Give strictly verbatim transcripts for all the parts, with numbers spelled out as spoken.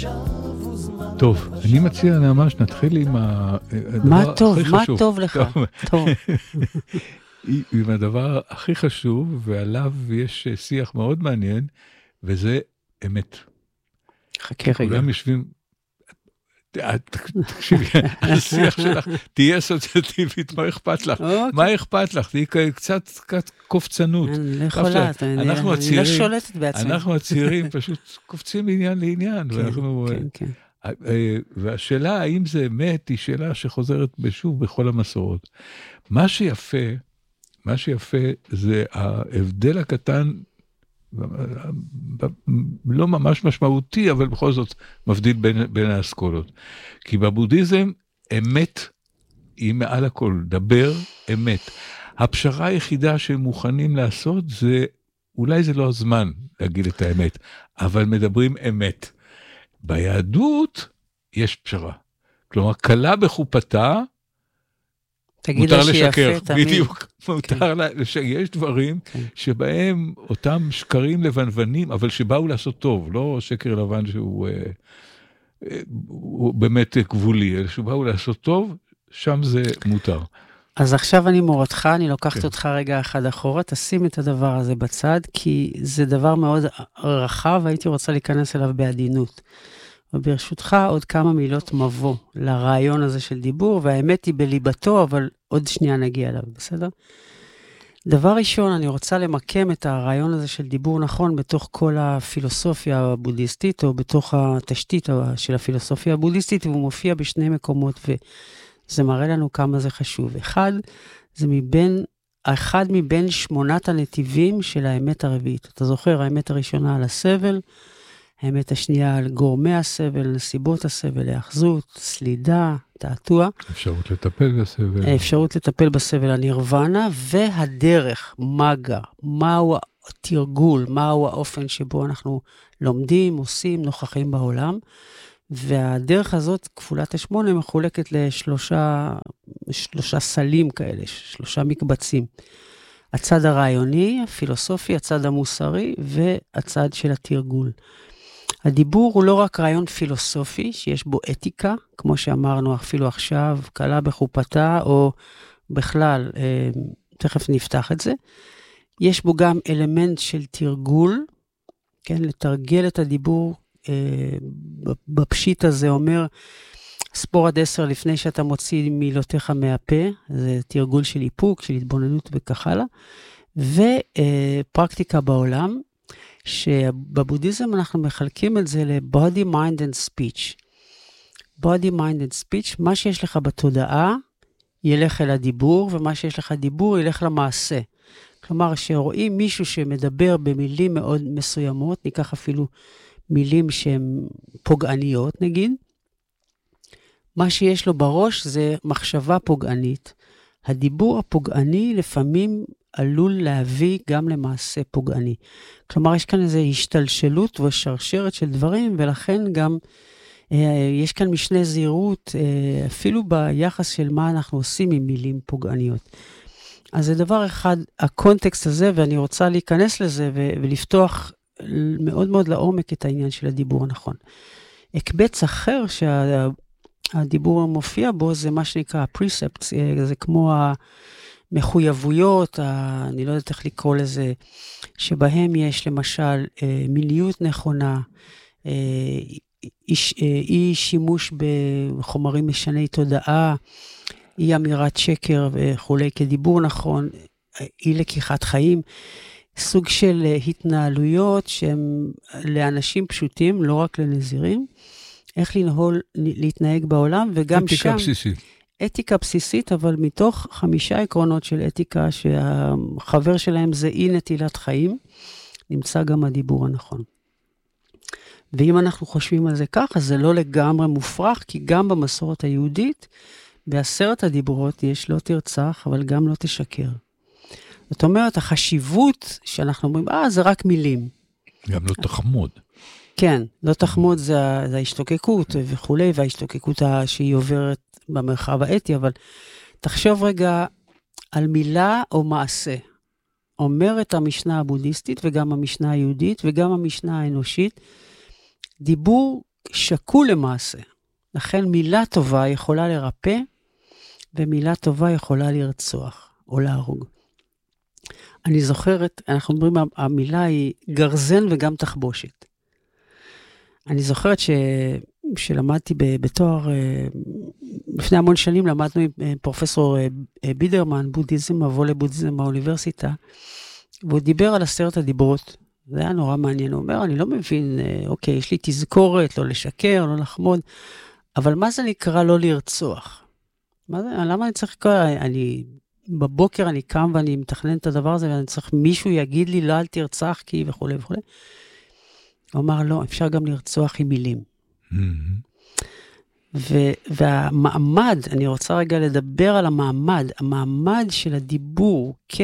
טוב, אני מציע נעמה שנתחיל עם הדבר מה טוב, הכי מה חשוב. טוב לך? טוב. עם הדבר הכי חשוב, ועליו יש שיח מאוד מעניין, וזה אמת. חכה רגע. כולם יושבים, תקשיבי, השיח שלך, תהיה אסוציאטיבית, מה אכפת לך? מה אכפת לך? תהיה קצת קופצנות. אני לא יכולה, אני לא שולטת בעצמי. אנחנו הצעירים פשוט קופצים מעניין לעניין, ואנחנו... כן, כן. והשאלה האם זה אמת, היא שאלה שחוזרת בשוב בכל המסורות. מה שיפה, מה שיפה זה ההבדל הקטן, לא ממש משמעותי, אבל בכל זאת מבדיל בין, בין האסכולות. כי בבודהיזם אמת היא מעל הכל, דבר אמת. הפשרה היחידה שהם מוכנים לעשות זה, אולי זה לא הזמן להגיד את האמת, אבל מדברים אמת. ביהדות יש פשרה. כלומר, קלה בחופתה, מותר לשקר, בדיוק, מותר לשקר. יש דברים שבהם אותם שקרים לבנוונים, אבל שבאו לעשות טוב, לא שקר לבן שהוא באמת גבולי, אלא שבאו לעשות טוב, שם זה מותר. אז עכשיו אני מורתך, אני לוקחת אותך רגע אחד אחורה, תשים את הדבר הזה בצד, כי זה דבר מאוד רחב, והייתי רוצה להיכנס אליו בעדינות. וברשותך עוד כמה מילות מבוא לרעיון הזה של דיבור, והאמת היא בליבתו, אבל עוד שנייה נגיע אליו, בסדר? דבר ראשון, אני רוצה למקם את הרעיון הזה של דיבור נכון, בתוך כל הפילוסופיה הבודהיסטית, או בתוך התשתית של הפילוסופיה הבודהיסטית, והוא מופיע בשני מקומות, וזה מראה לנו כמה זה חשוב. אחד, זה מבין, אחד מבין שמונת הנתיבים של האמת הרביעית. אתה זוכר, האמת הראשונה על הסבל, האמת השנייה על גורמי הסבל, נסיבות הסבל, האחזות, סלידה, תעתוע. אפשרות לטפל בסבל. אפשרות לטפל בסבל, הנירוונה, והדרך, מגה, מהו התרגול, מהו האופן שבו אנחנו לומדים, עושים, נוכחים בעולם. והדרך הזאת, כפולת השמונה, מחולקת לשלושה שלושה סלים כאלה, שלושה מקבצים. הצד הרעיוני, הפילוסופי, הצד המוסרי, והצד של התרגול. הדיבור הוא לא רק רעיון פילוסופי, שיש בו אתיקה, כמו שאמרנו אפילו עכשיו, קלה בחופתה, או בכלל, תכף נפתח את זה. יש בו גם אלמנט של תרגול, כן, לתרגל את הדיבור, בפשיט הזה אומר, ספור עד עשר לפני שאתה מוציא מילותיך מהפה, זה תרגול של איפוק, של התבוננות וכך הלאה, ופרקטיקה בעולם, שבבודהיזם אנחנו מחלקים את זה ל-body, mind and speech. body, mind and speech, מה שיש לך בתודעה, ילך אל הדיבור, ומה שיש לך דיבור, ילך למעשה. כלומר, שרואים מישהו שמדבר במילים מאוד מסוימות, ניקח אפילו מילים שהן פוגעניות, נגיד, מה שיש לו בראש זה מחשבה פוגענית. הדיבור הפוגעני לפעמים עלול להביא גם למעשה פוגעני. כלומר, יש כאן איזו השתלשלות ושרשרת של דברים, ולכן גם אה, יש כאן משנה זהירות, אה, אפילו ביחס של מה אנחנו עושים עם מילים פוגעניות. אז זה דבר אחד, הקונטקסט הזה, ואני רוצה להיכנס לזה ו- ולפתוח מאוד מאוד לעומק את העניין של הדיבור הנכון. הקבץ אחר שהדיבור מופיע בו, זה מה שנקרא precepts, זה כמו המחויבויות, אני לא יודעת איך לקרוא לזה, שבהם יש למשל מיליות נכונה, אי שימוש בחומרים משני תודעה, אי אמירת שקר וכולי, כדיבור נכון, אי לקיחת חיים, סוג של התנהלויות שהם לאנשים פשוטים, לא רק לנזירים, איך לנהול, להתנהג בעולם, וגם אתיקה שם... אתיקה בסיסית. אתיקה בסיסית, אבל מתוך חמישה עקרונות של אתיקה, שהחבר שלהם זה אי נטילת חיים, נמצא גם הדיבור הנכון. ואם אנחנו חושבים על זה ככה, זה לא לגמרי מופרך, כי גם במסורת היהודית, בעשרת הדיברות יש לא תרצח, אבל גם לא תשקר. זאת אומרת, החשיבות שאנחנו אומרים, אה, זה רק מילים. גם לא תחמוד. כן, לא תחמוד זה, זה ההשתוקקות וכולי, וההשתוקקות שהיא עוברת במרחב האתי, אבל תחשוב רגע על מילה או מעשה. אומרת המשנה הבודהיסטית וגם המשנה היהודית וגם המשנה האנושית, דיבור שקול למעשה. לכן מילה טובה יכולה לרפא, ומילה טובה יכולה לרצוח או להרוג. אני זוכרת, אנחנו מדברים, המילה היא גרזן וגם תחבושת. אני זוכרת ש... שלמדתי בתואר, לפני המון שנים למדנו עם פרופסור בידרמן, בודהיזם, מבוא לבודהיזם באוניברסיטה, והוא דיבר על עשרת הדיברות. זה היה נורא מעניין. הוא אומר, אני לא מבין, אוקיי, יש לי תזכורת, לא לשקר, לא לחמוד, אבל מה זה נקרא לא לרצוח? מה זה, למה אני צריך לקרוא? אני, בבוקר אני קם ואני מתכנן את הדבר הזה, ואני צריך, מישהו יגיד לי, לא, אל תרצח, כי וכו' וכו'. הוא אמר, לא, אפשר גם לרצוח עם מילים. ו- והמעמד, אני רוצה רגע לדבר על המעמד, המעמד של הדיבור כ...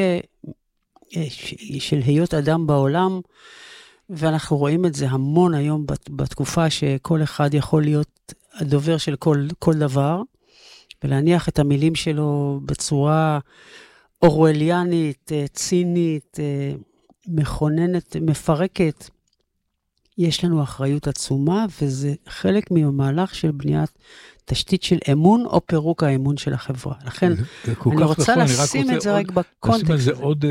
של היות אדם בעולם, ואנחנו רואים את זה המון היום בתקופה שכל אחד יכול להיות הדובר של כל, כל דבר, ולהניח את המילים שלו בצורה אורווליאנית, צינית, מכוננת, מפרקת. יש לנו אחריות עצומה, וזה חלק מהמהלך של בניית תשתית של אמון או פירוק האמון של החברה. לכן אני רוצה לשים את זה רק בקונטקסט. לשים את זה עוד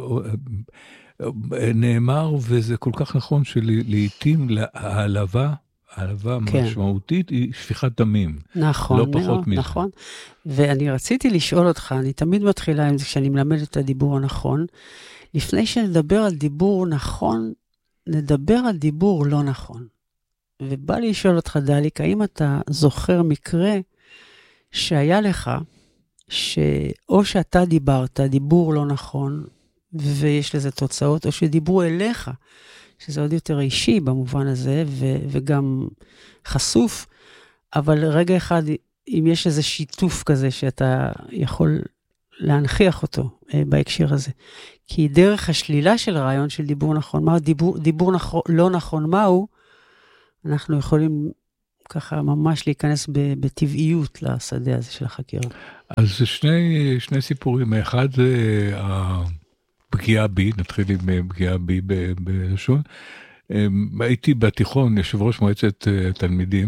נאמר, וזה כל כך נכון שלעיתים העלבה, העלבה משמעותית היא שפיכת דמים. נכון, לא פחות מזה. נכון. ואני רציתי לשאול אותך, אני תמיד מתחילה עם זה כשאני מלמד את הדיבור הנכון, לפני שנדבר על דיבור נכון, נדבר על דיבור לא נכון. ובא לי לשאול אותך, דליק, האם אתה זוכר מקרה שהיה לך, שאו שאתה דיברת, דיבור לא נכון, ויש לזה תוצאות, או שדיברו אליך, שזה עוד יותר אישי במובן הזה, ו- וגם חשוף, אבל רגע אחד, אם יש איזה שיתוף כזה, שאתה יכול להנחיח אותו אה, בהקשר הזה. כי דרך השלילה של רעיון של דיבור נכון, מה דיבור, דיבור נכון, לא נכון מהו, אנחנו יכולים ככה ממש להיכנס בטבעיות לשדה הזה של החקירה. אז שני, שני סיפורים, אחד זה הפגיעה בי, נתחיל עם פגיעה בי בלשון. הייתי בתיכון יושב ראש מועצת תלמידים,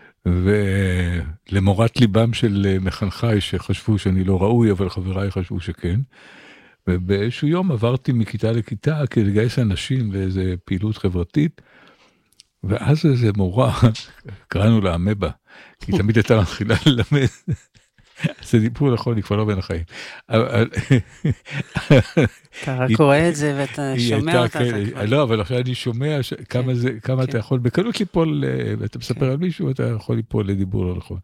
ולמורת ליבם של מחנכי שחשבו שאני לא ראוי, אבל חבריי חשבו שכן. ובאיזשהו יום עברתי מכיתה לכיתה כדי לגייס אנשים לאיזו פעילות חברתית, ואז איזה מורה, קראנו לה אמבה, כי תמיד הייתה מתחילה ללמד, זה דיבור נכון, היא כבר לא בין החיים. אתה רק רואה את זה ואתה שומע אותה. לא, אבל עכשיו אני שומע כמה אתה יכול בקלות ליפול, ואתה מספר על מישהו, אתה יכול ליפול לדיבור לא נכון.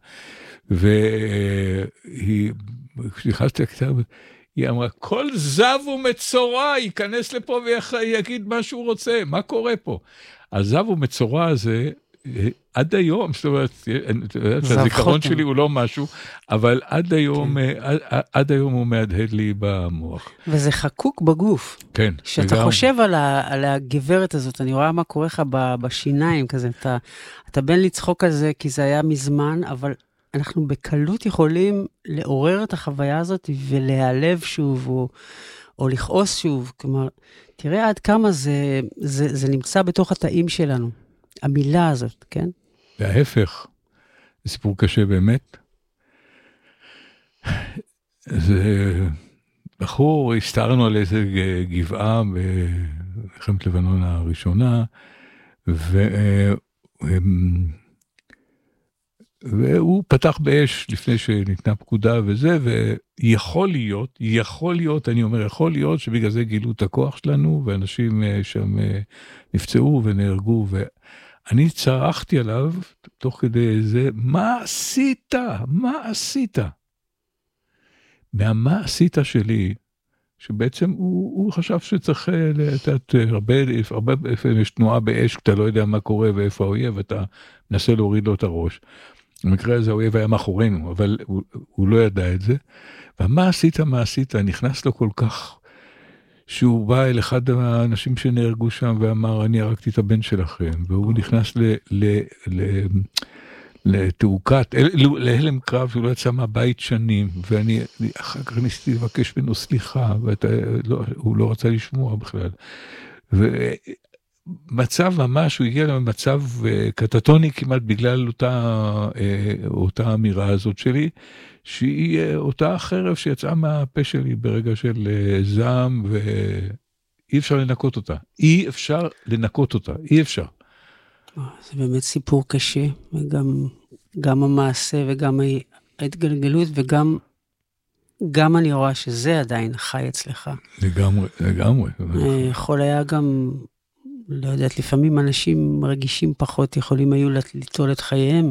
והיא, כשנכנסתי לכתב, היא אמרה, כל זב ומצורע ייכנס לפה ויגיד מה שהוא רוצה, מה קורה פה? הזב ומצורע הזה, עד היום, זאת אומרת, הזיכרון שלי הוא לא משהו, אבל עד היום, עד היום הוא מהדהד לי במוח. וזה חקוק בגוף. כן. שאתה חושב על הגברת הזאת, אני רואה מה קורה לך בשיניים כזה, אתה בין לצחוק על זה כי זה היה מזמן, אבל אנחנו בקלות יכולים לעורר את החוויה הזאת ולהיעלב שוב, או, או לכעוס שוב. כלומר, תראה עד כמה זה, זה, זה נמצא בתוך התאים שלנו, המילה הזאת, כן? וההפך, זה סיפור קשה באמת. זה בחור, הסתרנו על איזה גבעה במלחמת לבנון הראשונה, ו... והוא פתח באש לפני שניתנה פקודה וזה, ויכול להיות, יכול להיות, אני אומר, יכול להיות שבגלל זה גילו את הכוח שלנו, ואנשים שם נפצעו ונהרגו, ואני צרחתי עליו, תוך כדי זה, מה עשית? מה עשית? מהמה עשית שלי, שבעצם הוא, הוא חשב שצריך לתת הרבה, הרבה, יש תנועה באש, אתה לא יודע מה קורה ואיפה האויב, ואתה מנסה להוריד לו את הראש. במקרה הזה האויב היה מאחורינו, אבל הוא, הוא לא ידע את זה. ומה עשית, מה עשית? נכנס לו כל כך, שהוא בא אל אחד האנשים שנהרגו שם, ואמר, אני הרגתי את הבן שלכם, והוא נכנס ל... ל, ל לתעוקת, להלם קרב, שהוא לא יצא מהבית שנים, ואני אחר כך ניסיתי לבקש ממנו סליחה, והוא לא רצה לשמוע בכלל. מצב ממש, הוא הגיע למצב קטטוני כמעט בגלל אותה, אותה אמירה הזאת שלי, שהיא אותה חרב שיצאה מהפה שלי ברגע של זעם, ואי אפשר לנקות אותה. אי אפשר לנקות אותה, אי אפשר. זה באמת סיפור קשה, וגם גם המעשה וגם ההתגלגלות, וגם גם אני רואה שזה עדיין חי אצלך. לגמרי, לגמרי. יכול היה גם, לא יודעת, לפעמים אנשים רגישים פחות יכולים היו ליטול את חייהם,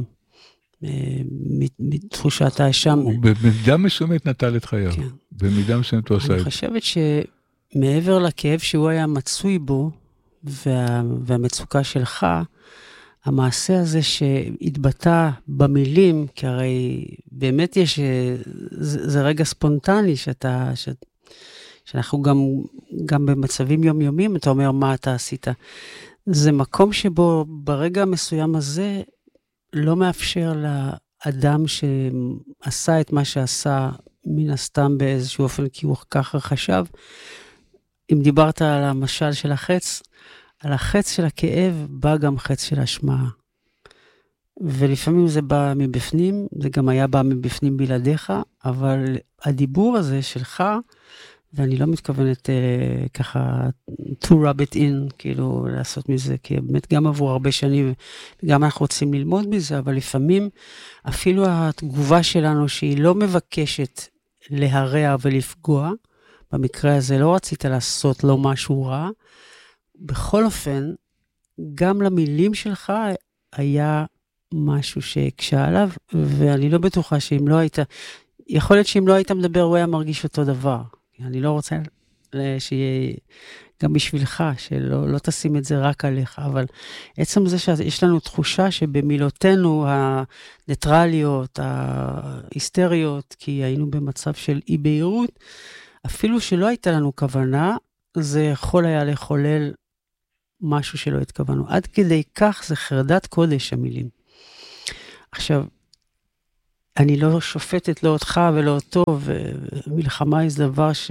מתחושת האשם. הוא במידה מסוימת נטל את חייו. כן. במידה מסוימת הוא עשה את זה. אני חושבת שמעבר לכאב שהוא היה מצוי בו, וה, והמצוקה שלך, המעשה הזה שהתבטא במילים, כי הרי באמת יש, זה, זה רגע ספונטני, שאתה, ש, שאנחנו גם, גם במצבים יומיומיים, אתה אומר מה אתה עשית. זה מקום שבו ברגע המסוים הזה, לא מאפשר לאדם שעשה את מה שעשה, מן הסתם באיזשהו אופן, כי הוא ככה חשב. אם דיברת על המשל של החץ, על החץ של הכאב בא גם חץ של השמעה. ולפעמים זה בא מבפנים, זה גם היה בא מבפנים בלעדיך, אבל הדיבור הזה שלך, ואני לא מתכוונת אה, ככה to rub it in, כאילו לעשות מזה, כי באמת גם עבור הרבה שנים, וגם אנחנו רוצים ללמוד מזה, אבל לפעמים אפילו התגובה שלנו שהיא לא מבקשת להרע ולפגוע, במקרה הזה לא רצית לעשות לו משהו רע, בכל אופן, גם למילים שלך היה משהו שהקשה עליו, ואני לא בטוחה שאם לא היית, יכול להיות שאם לא היית מדבר, הוא היה מרגיש אותו דבר. אני לא רוצה שיהיה גם בשבילך, שלא לא תשים את זה רק עליך, אבל עצם זה שיש לנו תחושה שבמילותינו הניטרליות, ההיסטריות, כי היינו במצב של אי בהירות, אפילו שלא הייתה לנו כוונה, זה יכול היה לחולל משהו שלא התכוונו. עד כדי כך זה חרדת קודש המילים. עכשיו, אני לא שופטת לא אותך ולא אותו, ומלחמה זה דבר ש...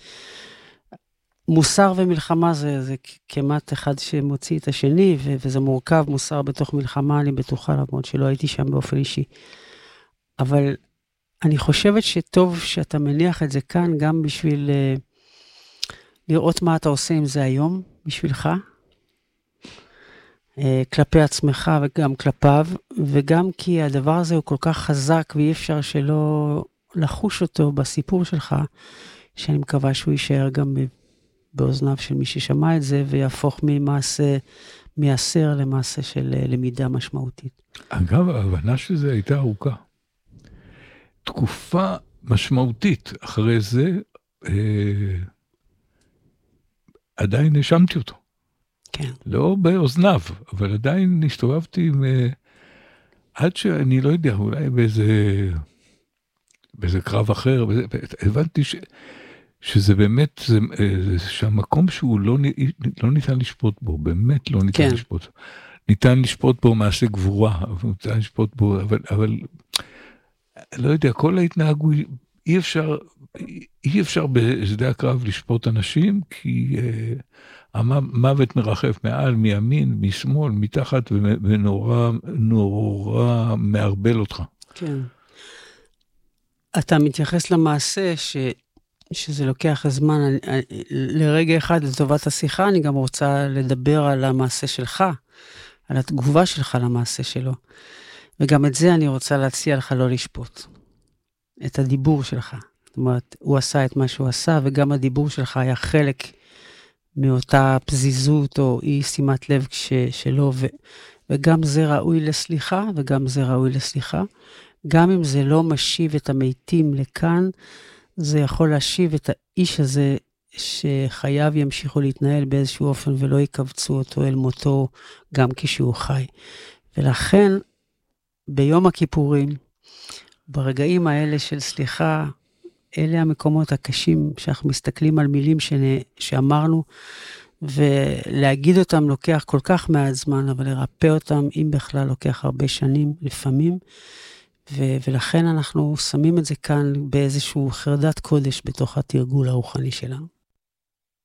מוסר ומלחמה זה, זה כמעט אחד שמוציא את השני, ו- וזה מורכב, מוסר בתוך מלחמה, אני בטוחה למרות שלא הייתי שם באופן אישי. אבל אני חושבת שטוב שאתה מניח את זה כאן, גם בשביל uh, לראות מה אתה עושה עם זה היום, בשבילך, uh, כלפי עצמך וגם כלפיו, וגם כי הדבר הזה הוא כל כך חזק, ואי אפשר שלא לחוש אותו בסיפור שלך, שאני מקווה שהוא יישאר גם באוזניו של מי ששמע את זה, ויהפוך ממעשה, מעשר למעשה של למידה משמעותית. אגב, ההבנה של זה הייתה ארוכה. תקופה משמעותית אחרי זה, אה, עדיין נשמתי אותו. כן. לא באוזניו, אבל עדיין הסתובבתי עם, אה, עד שאני לא יודע, אולי באיזה, באיזה קרב אחר, באיזה, הבנתי ש... שזה באמת, זה, שהמקום שהוא לא, לא ניתן לשפוט בו, באמת לא ניתן כן. לשפוט. ניתן לשפוט בו מעשה גבורה, ניתן לשפוט בו, אבל, אבל, לא יודע, כל ההתנהגות, אי אפשר, אי אפשר בשדה הקרב לשפוט אנשים, כי אה, המוות מרחף מעל, מימין, משמאל, מתחת, ונורא, נורא מערבל אותך. כן. אתה מתייחס למעשה ש... שזה לוקח זמן, אני, לרגע אחד לטובת השיחה, אני גם רוצה לדבר על המעשה שלך, על התגובה שלך למעשה שלו. וגם את זה אני רוצה להציע לך לא לשפוט. את הדיבור שלך. זאת אומרת, הוא עשה את מה שהוא עשה, וגם הדיבור שלך היה חלק מאותה פזיזות או אי שימת לב ש, שלו, ו, וגם זה ראוי לסליחה, וגם זה ראוי לסליחה. גם אם זה לא משיב את המתים לכאן, זה יכול להשיב את האיש הזה שחייו ימשיכו להתנהל באיזשהו אופן ולא יקבצו אותו אל מותו גם כשהוא חי. ולכן ביום הכיפורים, ברגעים האלה של סליחה, אלה המקומות הקשים שאנחנו מסתכלים על מילים שאמרנו, ולהגיד אותם לוקח כל כך מעט זמן, אבל לרפא אותם אם בכלל לוקח הרבה שנים לפעמים, ו- ולכן אנחנו שמים את זה כאן באיזשהו חרדת קודש בתוך התרגול הרוחני שלנו.